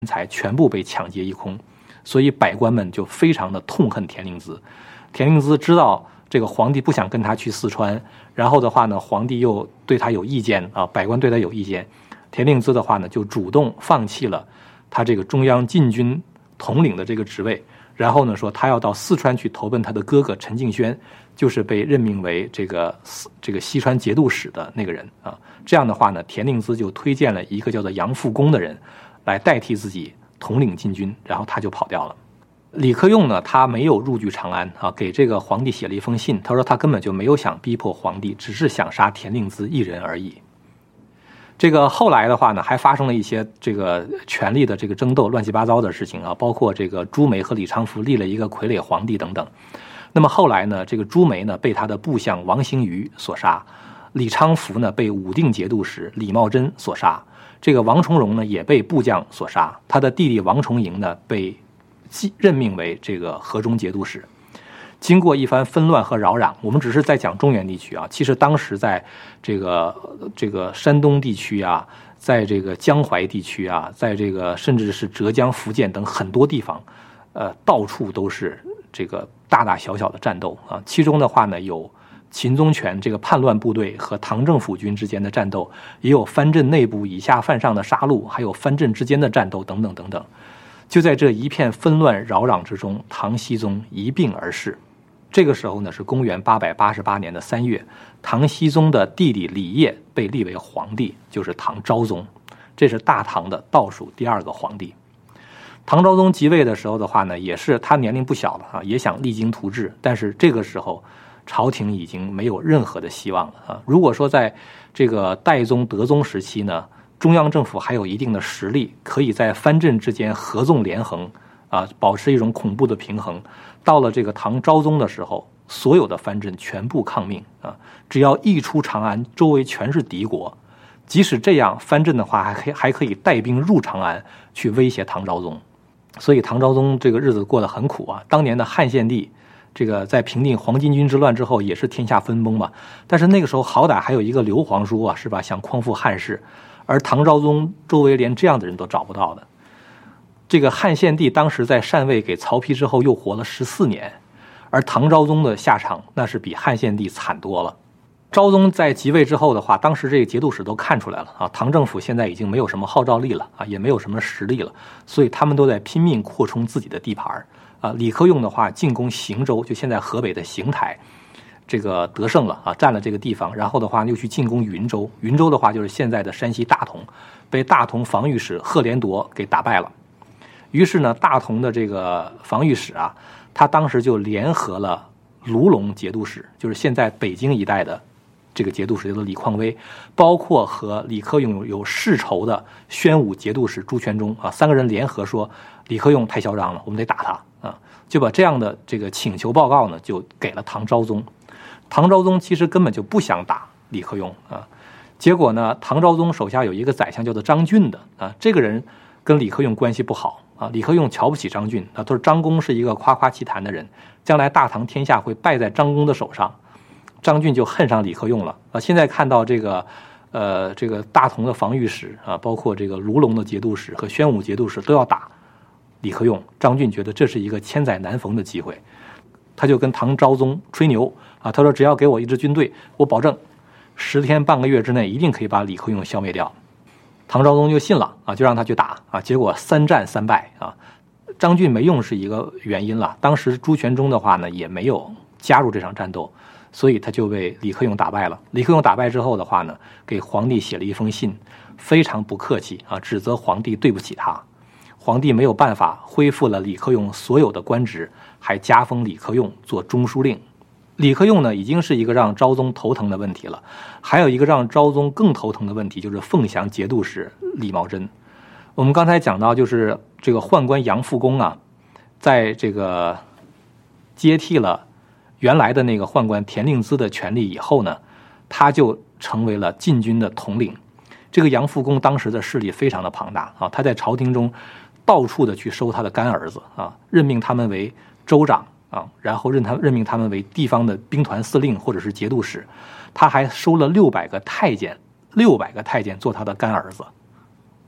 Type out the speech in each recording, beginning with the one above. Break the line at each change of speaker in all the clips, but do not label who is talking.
财全部被抢劫一空，所以百官们就非常的痛恨田令孜。田令孜知道这个皇帝不想跟他去四川，然后的话呢，皇帝又对他有意见啊，百官对他有意见，田令孜的话呢，就主动放弃了他这个中央禁军统领的这个职位，然后呢说他要到四川去投奔他的哥哥陈敬轩，就是被任命为这个西川节度使的那个人啊。这样的话呢，田令孜就推荐了一个叫做杨复恭的人来代替自己统领禁军，然后他就跑掉了。李克用呢，他没有入据长安啊，给这个皇帝写了一封信，他说他根本就没有想逼迫皇帝，只是想杀田令孜一人而已。这个后来的话呢，还发生了一些这个权力的这个争斗、乱七八糟的事情啊，包括这个朱梅和李昌福立了一个傀儡皇帝等等。那么后来呢，这个朱梅呢被他的部将王行瑜所杀，李昌福呢被武定节度使李茂贞所杀，这个王重荣呢也被部将所杀，他的弟弟王重营呢被任命为这个河中节度使。经过一番纷乱和扰攘，我们只是在讲中原地区啊，其实当时在这个山东地区啊，在这个江淮地区啊，在这个甚至是浙江、福建等很多地方，到处都是这个大大小小的战斗啊。其中的话呢，有秦宗权这个叛乱部队和唐政府军之间的战斗，也有藩镇内部以下犯上的杀戮，还有藩镇之间的战斗等等等等。就在这一片纷乱扰攘之中，唐僖宗一病而逝。这个时候呢，是公元888年的3月，唐僖宗的弟弟李晔被立为皇帝，就是唐昭宗，这是大唐的倒数第2个皇帝。唐昭宗即位的时候的话呢，也是他年龄不小了啊，也想励精图治，但是这个时候朝廷已经没有任何的希望了啊。如果说在这个代宗、德宗时期呢，中央政府还有一定的实力，可以在藩镇之间合纵连横啊，保持一种恐怖的平衡。到了这个唐昭宗的时候，所有的藩镇全部抗命啊！只要一出长安，周围全是敌国。即使这样，藩镇的话还可以带兵入长安去威胁唐昭宗。所以唐昭宗这个日子过得很苦啊。当年的汉献帝，这个在平定黄巾军之乱之后，也是天下分崩嘛。但是那个时候好歹还有一个刘皇叔啊，是吧？想匡复汉室，而唐昭宗周围连这样的人都找不到的。这个汉献帝当时在禅位给曹丕之后又活了14年，而唐昭宗的下场那是比汉献帝惨多了。昭宗在即位之后的话，当时这个节度使都看出来了啊，唐政府现在已经没有什么号召力了啊，也没有什么实力了，所以他们都在拼命扩充自己的地盘啊。李克用的话进攻邢州，就现在河北的邢台，这个得胜了啊，占了这个地方，然后的话又去进攻云州，云州的话就是现在的山西大同，被大同防御使赫连铎给打败了。于是呢，大同的这个防御使啊，他当时就联合了卢龙节度使，就是现在北京一带的这个节度使叫做李匡威，包括和李克用有世仇的宣武节度使朱全忠啊，3个人联合说李克用太嚣张了，我们得打他啊，就把这样的这个请求报告呢，就给了唐昭宗。唐昭宗其实根本就不想打李克用啊，结果呢，唐昭宗手下有一个宰相叫做张俊的啊，这个人跟李克用关系不好。啊，李克用瞧不起张俊啊，他说张公是一个夸夸其谈的人，将来大唐天下会败在张公的手上。张俊就恨上李克用了啊。现在看到这个大同的防御使啊，包括这个卢龙的节度使和宣武节度使都要打李克用，张俊觉得这是一个千载难逢的机会，他就跟唐昭宗吹牛啊，他说只要给我一支军队，我保证10天半个月之内一定可以把李克用消灭掉。唐昭宗就信了啊，就让他去打啊，结果3战3败啊。张俊没用是一个原因了，当时朱全忠的话呢也没有加入这场战斗，所以他就被李克用打败了。李克用打败之后的话呢，给皇帝写了一封信，非常不客气啊，指责皇帝对不起他。皇帝没有办法，恢复了李克用所有的官职，还加封李克用做中书令。李克用呢，已经是一个让昭宗头疼的问题了，还有一个让昭宗更头疼的问题，就是凤翔节度使李茂贞。我们刚才讲到，就是这个宦官杨复恭啊，在这个接替了原来的那个宦官田令孜的权力以后呢，他就成为了禁军的统领。这个杨复恭当时的势力非常的庞大啊，他在朝廷中到处的去收他的干儿子啊，任命他们为州长。啊，然后任命他们为地方的兵团司令或者是节度使，他还收了600个太监，600个太监做他的干儿子，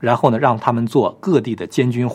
然后呢让他们做各地的监军。